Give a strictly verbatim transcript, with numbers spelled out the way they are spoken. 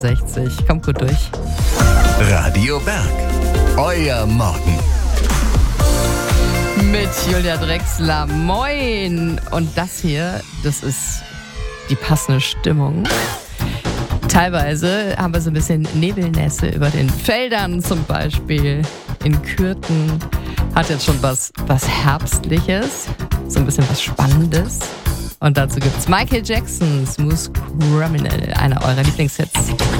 sechzig. Kommt gut durch. Radio Berg. Euer Morgen. Mit Julia Drexler. Moin. Und das hier, das ist die passende Stimmung. Teilweise haben wir so ein bisschen Nebelnässe über den Feldern zum Beispiel. In Kürten hat jetzt schon was, was Herbstliches, so ein bisschen was Spannendes. Und dazu gibt's Michael Jackson, Smooth Criminal, einer eurer Lieblingshits.